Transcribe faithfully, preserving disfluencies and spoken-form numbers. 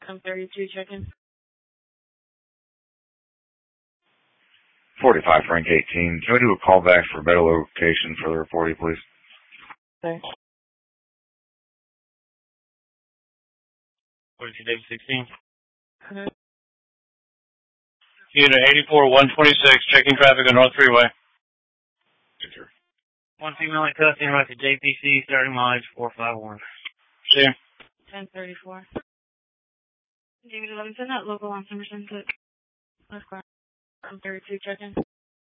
I'm thirty-two, check-in. forty-five, Frank eighteen. Can we do a call back for a better location for the reporting, please? Okay. forty-two, David sixteen. Okay. Unit eighty-four, one twenty-six, checking traffic on North Freeway. One female in custody, right to J P C, starting mileage four five one. See you. ten thirty-four. David eleven, send that local on Somerset. That's fine. I'm thirty-two, check-in.